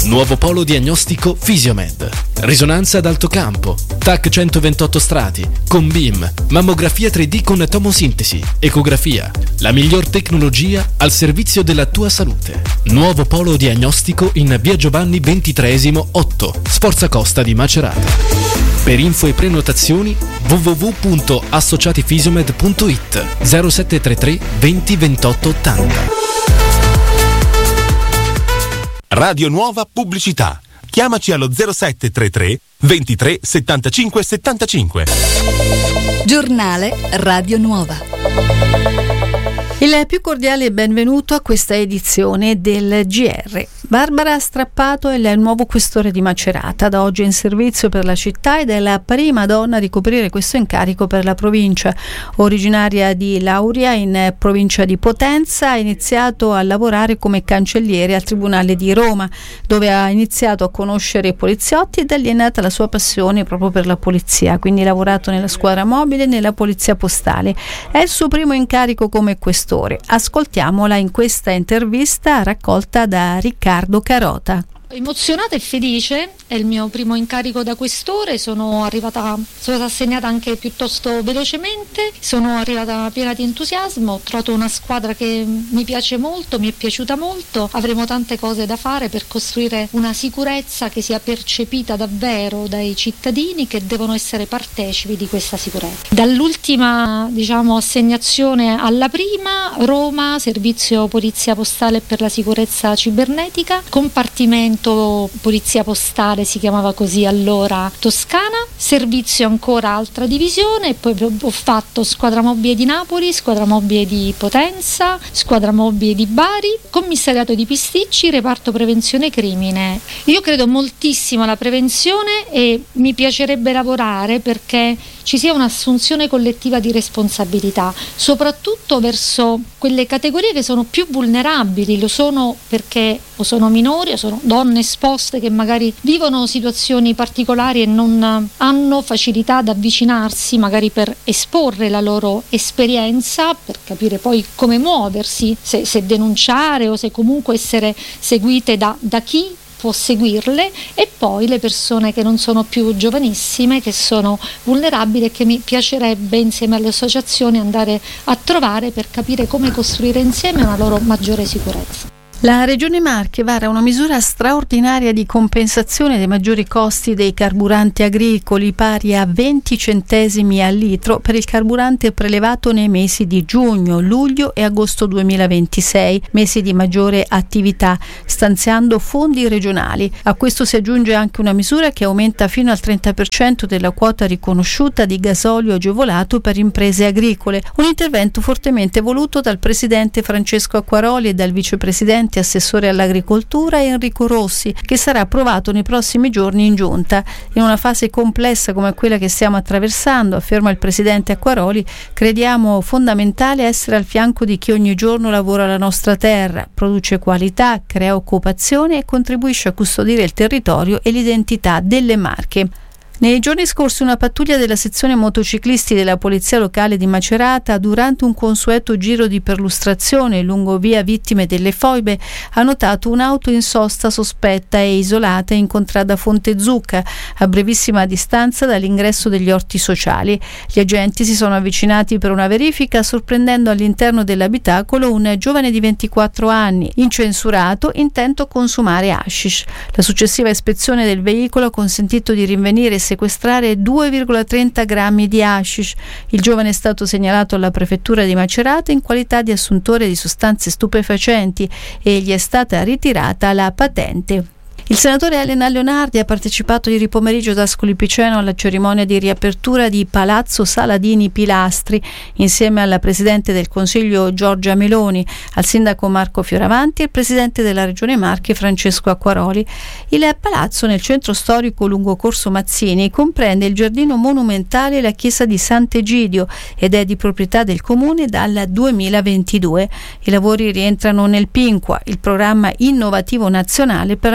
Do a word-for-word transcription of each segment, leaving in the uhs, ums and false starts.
Nuovo polo diagnostico Fisiomed. Risonanza ad alto campo, T A C centoventotto strati, con B I M, mammografia tre D con tomosintesi, ecografia. La miglior tecnologia al servizio della tua salute. Nuovo polo diagnostico in via Giovanni ventitreesimo otto, Sforza Costa di Macerata. Per info e prenotazioni w w w punto associatifisiomed punto i t zero sette tre tre venti ventotto ottanta. Radio Nuova Pubblicità. Chiamaci allo zero sette tre tre ventitré settantacinque settantacinque. Giornale Radio Nuova. Il più cordiale benvenuto a questa edizione del G R. Barbara Strappato è il nuovo questore di Macerata, da oggi in servizio per la città ed è la prima donna a ricoprire questo incarico per la provincia. Originaria di Lauria in provincia di Potenza, ha iniziato a lavorare come cancelliere al Tribunale di Roma, dove ha iniziato a conoscere i poliziotti ed è lì è nata la sua passione proprio per la polizia, quindi ha lavorato nella squadra mobile e nella polizia postale. È il suo primo incarico come questore. Ascoltiamola in questa intervista raccolta da Riccardo Carota. Emozionata e felice, è il mio primo incarico da questore, sono arrivata, sono stata assegnata anche piuttosto velocemente, sono arrivata piena di entusiasmo, ho trovato una squadra che mi piace molto, mi è piaciuta molto, avremo tante cose da fare per costruire una sicurezza che sia percepita davvero dai cittadini che devono essere partecipi di questa sicurezza. Dall'ultima, diciamo, assegnazione alla prima, Roma, servizio polizia postale per la sicurezza cibernetica, compartimento polizia postale si chiamava così allora Toscana, servizio ancora altra divisione, poi ho fatto squadra mobile di Napoli, squadra mobile di Potenza, squadra mobile di Bari, commissariato di Pisticci, reparto prevenzione crimine. Io credo moltissimo alla prevenzione e mi piacerebbe lavorare perché ci sia un'assunzione collettiva di responsabilità, soprattutto verso quelle categorie che sono più vulnerabili, lo sono perché o sono minori o sono donne esposte che magari vivono situazioni particolari e non hanno facilità ad avvicinarsi magari per esporre la loro esperienza, per capire poi come muoversi, se, se denunciare o se comunque essere seguite da, da chi può seguirle, e poi le persone che non sono più giovanissime, che sono vulnerabili e che mi piacerebbe insieme alle associazioni andare a trovare per capire come costruire insieme una loro maggiore sicurezza. La Regione Marche vara una misura straordinaria di compensazione dei maggiori costi dei carburanti agricoli pari a venti centesimi al litro per il carburante prelevato nei mesi di giugno, luglio e agosto duemilaventisei, mesi di maggiore attività, stanziando fondi regionali. A questo si aggiunge anche una misura che aumenta fino al trenta per cento della quota riconosciuta di gasolio agevolato per imprese agricole, un intervento fortemente voluto dal presidente Francesco Acquaroli e dal vicepresidente assessore all'agricoltura Enrico Rossi, che sarà approvato nei prossimi giorni in giunta. In una fase complessa come quella che stiamo attraversando, afferma il presidente Acquaroli, crediamo fondamentale essere al fianco di chi ogni giorno lavora la nostra terra, produce qualità, crea occupazione e contribuisce a custodire il territorio e l'identità delle Marche. Nei giorni scorsi una pattuglia della sezione motociclisti della Polizia Locale di Macerata, durante un consueto giro di perlustrazione lungo via Vittime delle Foibe, ha notato un'auto in sosta sospetta e isolata in contrada Fonte Zucca, a brevissima distanza dall'ingresso degli orti sociali. Gli agenti si sono avvicinati per una verifica, sorprendendo all'interno dell'abitacolo un giovane di ventiquattro anni, incensurato, intento a consumare hashish. La successiva ispezione del veicolo ha consentito di rinvenire sequestrare due virgola trenta grammi di hashish. Il giovane è stato segnalato alla prefettura di Macerata in qualità di assuntore di sostanze stupefacenti e gli è stata ritirata la patente. Il senatore Elena Leonardi ha partecipato ieri pomeriggio ad Ascoli Piceno alla cerimonia di riapertura di Palazzo Saladini Pilastri insieme alla Presidente del Consiglio Giorgia Meloni, al Sindaco Marco Fioravanti e al Presidente della Regione Marche Francesco Acquaroli. Il palazzo nel centro storico lungo Corso Mazzini comprende il giardino monumentale e la chiesa di Sant'Egidio ed è di proprietà del Comune dal duemilaventidue. I lavori rientrano nel Pinqua, il programma innovativo nazionale per la qualità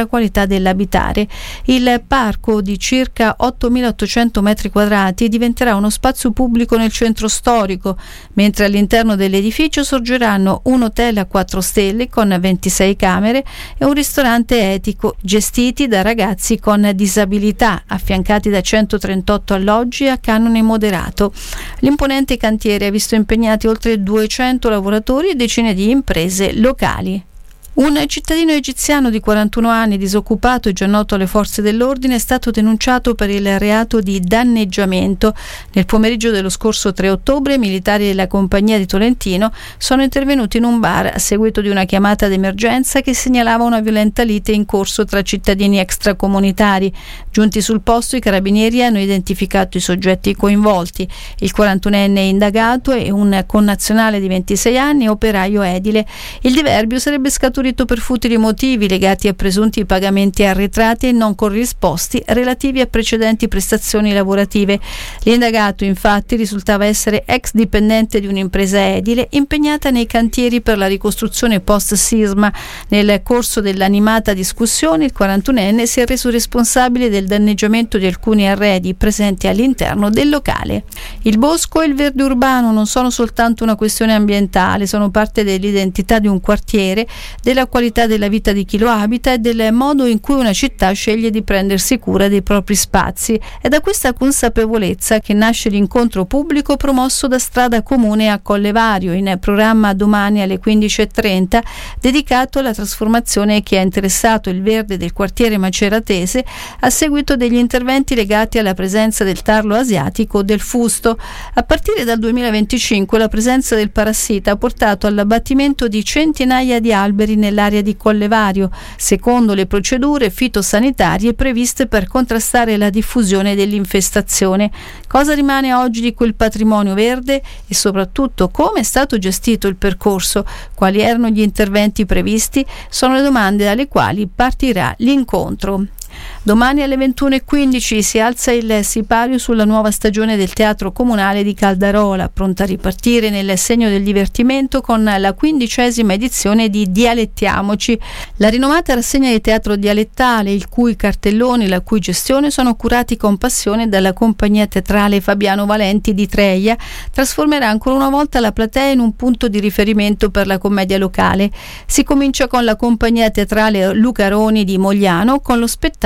città dell'abitare. Il parco di circa ottomilaottocento metri quadrati diventerà uno spazio pubblico nel centro storico, mentre all'interno dell'edificio sorgeranno un hotel a quattro stelle con ventisei camere e un ristorante etico gestiti da ragazzi con disabilità, affiancati da centotrentotto alloggi a canone moderato. L'imponente cantiere ha visto impegnati oltre duecento lavoratori e decine di imprese locali. Un cittadino egiziano di quarantuno anni, disoccupato e già noto alle forze dell'ordine, è stato denunciato per il reato di danneggiamento. Nel pomeriggio dello scorso tre ottobre, militari della compagnia di Tolentino sono intervenuti in un bar a seguito di una chiamata d'emergenza che segnalava una violenta lite in corso tra cittadini extracomunitari. Giunti sul posto, i carabinieri hanno identificato i soggetti coinvolti. Il quarantunenne indagato è un connazionale di ventisei anni, operaio edile. Il diverbio sarebbe scaturito per futili motivi legati a presunti pagamenti arretrati e non corrisposti relativi a precedenti prestazioni lavorative. L'indagato infatti risultava essere ex dipendente di un'impresa edile impegnata nei cantieri per la ricostruzione post-sisma. Nel corso dell'animata discussione il quarantunenne si è reso responsabile del danneggiamento di alcuni arredi presenti all'interno del locale. Il bosco e il verde urbano non sono soltanto una questione ambientale, sono parte dell'identità di un quartiere, della qualità della vita di chi lo abita e del modo in cui una città sceglie di prendersi cura dei propri spazi. È da questa consapevolezza che nasce l'incontro pubblico promosso da Strada Comune a Collevario, in programma domani alle quindici e trenta, dedicato alla trasformazione che ha interessato il verde del quartiere maceratese a seguito degli interventi legati alla presenza del tarlo asiatico del fusto. A partire dal duemilaventicinque la presenza del parassita ha portato all'abbattimento di centinaia di alberi nell'area di Collevario, secondo le procedure fitosanitarie previste per contrastare la diffusione dell'infestazione. Cosa rimane oggi di quel patrimonio verde e soprattutto come è stato gestito il percorso? Quali erano gli interventi previsti? Sono le domande dalle quali partirà l'incontro. Domani alle ventuno e quindici si alza il sipario sulla nuova stagione del Teatro Comunale di Caldarola, pronta a ripartire nel segno del divertimento con la quindicesima edizione di Dialettiamoci, la rinomata rassegna di teatro dialettale, il cui cartelloni e la cui gestione sono curati con passione dalla compagnia teatrale Fabiano Valenti di Treia, trasformerà ancora una volta la platea in un punto di riferimento per la commedia locale. Si comincia con la compagnia teatrale Lucaroni di Mogliano con lo spettacolo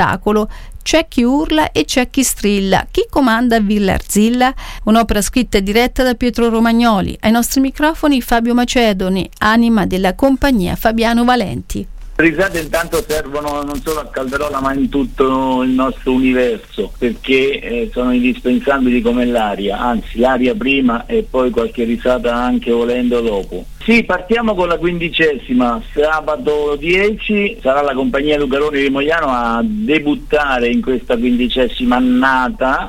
C'è chi urla e c'è chi strilla. Chi comanda a Villa Arzilla? Un'opera scritta e diretta da Pietro Romagnoli. Ai nostri microfoni Fabio Macedoni, anima della compagnia Fabiano Valenti. Le risate intanto servono non solo a Caldarola ma in tutto il nostro universo, perché eh, sono indispensabili come l'aria, anzi l'aria prima e poi qualche risata anche volendo dopo. Sì, partiamo con la quindicesima, sabato dieci sarà la compagnia Lucaroni di Mogliano a debuttare in questa quindicesima annata